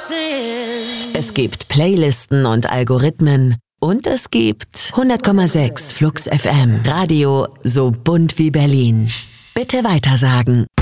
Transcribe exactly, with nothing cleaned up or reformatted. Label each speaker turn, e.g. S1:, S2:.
S1: Es gibt Playlisten und Algorithmen und es gibt hundert Komma sechs Flux F M. Radio so bunt wie Berlin. Bitte weitersagen.